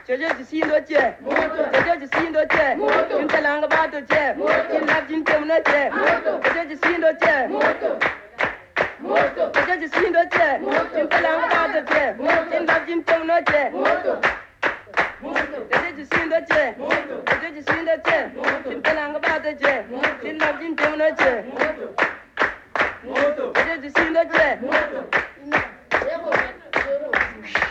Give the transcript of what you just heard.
Jojo Jisindo che, Jojo Jisindo che, Intalanga Bato che, Chinlap Jintemno che, Jojo Jisindo che, Jojo Jisindo che, Intalanga Bato che, Chinlap Jintemno che, Jojo Jisindo che, Jojo Jisindo che, Intalanga Bato che, Chinlap Jintemno che, Jojo Jisindo che,